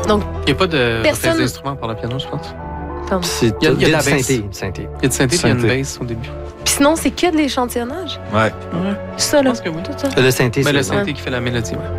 Donc, Il n'y a pas de personne... d'instruments par le piano, je pense. Il y a de la synthé. Il y a de synthé, puis il y a une bass au début. Puis sinon, c'est que de l'échantillonnage. Ouais. Ça, Je là. pense que oui. Tout ça. Le synthé, Mais le c'est... synthé qui fait la mélodie, ouais.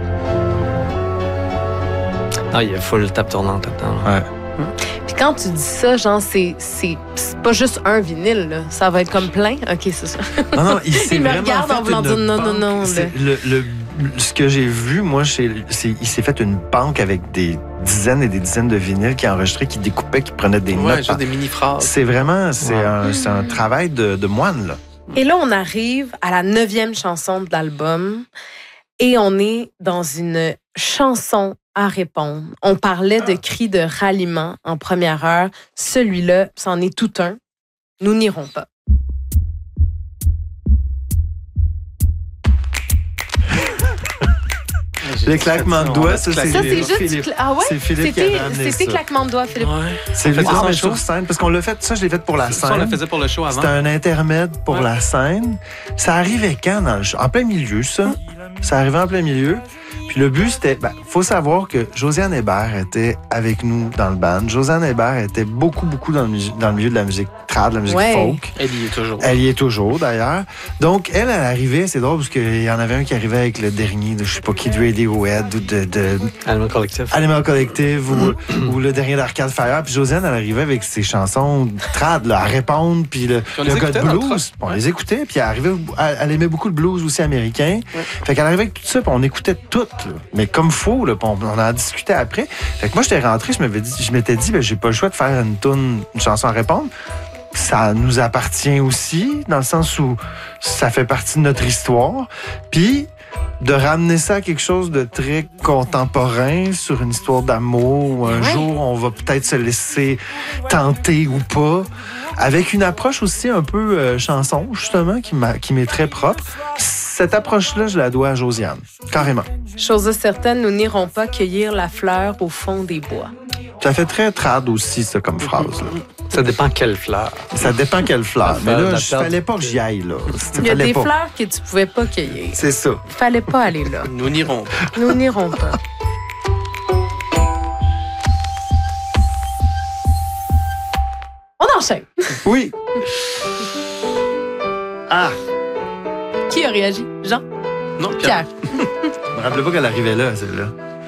Ah, il y a full tape tournante là-dedans. Ouais. Puis quand tu dis ça, genre, c'est pas juste un vinyle, là. Ça va être comme plein. OK, c'est ça. Non, il s'est Il me vraiment regarde en fait voulant une dire non, banque. non, non, C'est ce que j'ai vu, moi, il s'est fait une banque avec des dizaines et des dizaines de vinyles qu'il enregistrait, qu'il découpait, qu'il prenait des Ouais, notes. juste des mini-phrases. C'est vraiment, c'est un travail de moine, là. Et là, on arrive à la 9e chanson de l'album et on est dans une chanson à répondre. On parlait de cris de ralliement en première heure. Celui-là, c'en est tout un. Nous n'irons pas. Les claquements de doigts, ça, c'est Ça, c'est juste... Philippe. Ah ouais? C'est Philippe qui avait amené C'était ça. claquement de doigts, Philippe. Ouais. C'est lui On fait ça mais en sur show. scène, parce qu'on l'a fait, ça, je l'ai fait pour la Ça, on le scène. faisait pour le show avant. C'était un intermède pour Ouais. la scène. Ça arrivait quand dans le show? En plein milieu, ça. Ça arrivait en plein milieu. Puis le but, c'était... faut savoir que Josiane Hébert était avec nous dans le band. Josiane Hébert était beaucoup dans le milieu de la musique trad, de la musique Ouais. folk. Elle y est toujours. Elle y est toujours, d'ailleurs. Donc, elle arrivait, c'est drôle, parce qu'il y en avait un qui arrivait avec le dernier de, je sais pas qui, de Radiohead ou de Animal Collective. Animal Collective ou le dernier d'Arcade Fire. Puis Josiane, elle arrivait avec ses chansons trad, là, à répondre. Puis le on les gars de écoutait dans le blues, truck. on les écoutait. Puis elle aimait beaucoup le blues aussi américain. Ouais. Fait qu'elle arrivait avec tout ça, puis on écoutait tout, là. Mais comme faux, là, puis on en discutait après. Fait que moi, j'étais rentré, je m'étais dit, j'ai pas le choix de faire une chanson à répondre. Ça nous appartient aussi, dans le sens où ça fait partie de notre histoire. Puis, de ramener ça à quelque chose de très contemporain, sur une histoire d'amour, où un jour, on va peut-être se laisser tenter ou pas, avec une approche aussi un peu chanson, justement, qui m'est très propre. Cette approche-là, je la dois à Josiane, carrément. Chose certaine, nous n'irons pas cueillir la fleur au fond des bois. Ça fait très trad aussi, ça, comme phrase. Là. Ça dépend quelle fleur. Ça dépend quelle fleur. La Mais fleur, là, la il fleur. fallait pas que j'y aille, là. Il y a Fallait des pas. fleurs que tu pouvais pas cueillir. C'est ça. Il fallait pas aller là. Nous n'irons pas. Nous n'irons pas. On enchaîne. Oui. Ah! Qui a réagi? Jean? Non, Pierre? Je me rappelais pas qu'elle arrivait là, celle-là.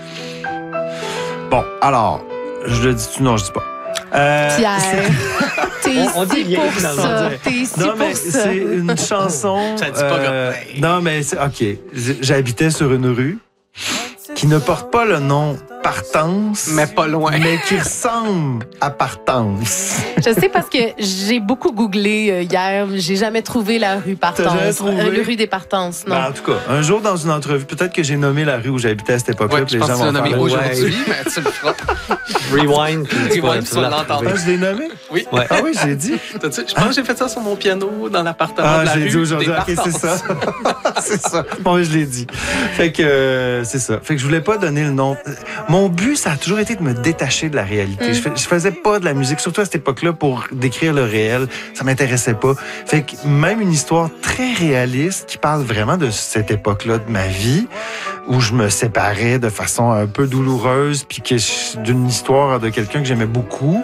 Bon, alors, je le dis-tu? Non, je dis pas. Pierre, t'es On dit ici rien, pour finalement. ça. T'es ici Non, mais pour ça. c'est une chanson. Ça dit pas comme- Non, mais c'est. OK. J'habitais sur une rue qui ne porte pas le nom Partance, Mais pas loin. mais qui ressemble à Partance. Je sais parce que j'ai beaucoup googlé hier. J'ai jamais trouvé la rue T'as jamais Partance. trouvé? La rue des Partances, non. Ben, en tout cas, un jour dans une entrevue, peut-être que j'ai nommé la rue où j'habitais à cette époque-là, Ouais, puis je les pense gens que tu l'as vont nommé faire. aujourd'hui, mais tu le feras. Rewind, puis tu vas Rewind, tu vas l'entendre. Ah, je l'ai nommé? Oui. Ouais. Ah oui, j'ai dit. Je pense que j'ai fait ça sur mon piano dans l'appartement de la Ah, j'ai rue. dit aujourd'hui. des OK, c'est Partances. ça. C'est ça. Bon, je l'ai dit. Fait que c'est ça. Fait que je voulais pas donner le nom. Mon but, ça a toujours été de me détacher de la réalité. Je faisais pas de la musique, surtout à cette époque-là, pour décrire le réel. Ça m'intéressait pas. Fait que même une histoire très réaliste qui parle vraiment de cette époque-là de ma vie, où je me séparais de façon un peu douloureuse, puis d'une histoire de quelqu'un que j'aimais beaucoup.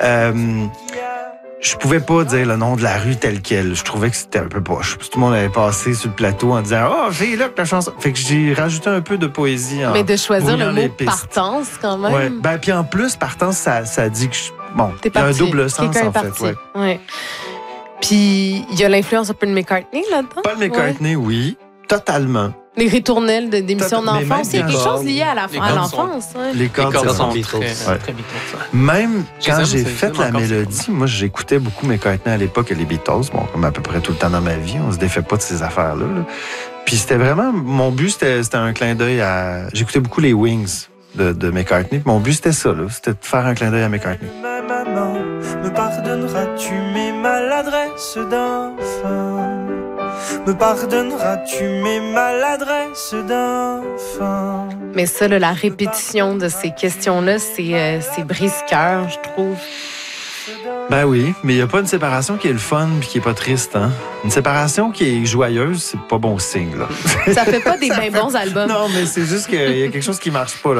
Je pouvais pas dire le nom de la rue telle quelle. Je trouvais que c'était un peu poche. Tout le monde avait passé sur le plateau en disant « Oh, c'est là que la chanson... » Fait que j'ai rajouté un peu de poésie en Mais de choisir le brouillant les mot pistes. Partance, quand même. Ouais. Ben, puis en plus, Partance, ça dit que bon, T'es il y a un parti. double sens, Quelqu'un en est fait. parti. Ouais. Ouais. Puis, il y a l'influence de Paul McCartney là-dedans. Paul McCartney, oui, totalement. Les ritournelles d'émissions Mais même d'enfance. Il y a les quelque chose cordes. lié à Les cordes l'enfance. Ouais. Les Les cordes, cordes c'est sont bon. Beatles. très, Ouais. très Beatles. Même quand aime, j'ai c'est fait la encore, mélodie, moi, j'écoutais beaucoup McCartney à l'époque et les Beatles, bon, comme à peu près tout le temps dans ma vie. On se défait pas de ces affaires-là. Là. Puis c'était vraiment... Mon but, c'était un clin d'œil à... J'écoutais beaucoup les Wings de McCartney. Puis mon but, c'était ça, là. C'était de faire un clin d'œil à McCartney. Ma maman, me pardonneras-tu mes maladresses d'enfant? Me pardonneras-tu mes maladresses d'enfant? Mais ça, là, la répétition de ces questions-là, c'est brise-cœur, je trouve. Ben oui, mais il n'y a pas une séparation qui est le fun puis qui est pas triste, hein. Une séparation qui est joyeuse, c'est pas bon signe, là. Ça fait pas des bien bons albums. Non, mais c'est juste qu'il y a quelque chose qui marche pas, là.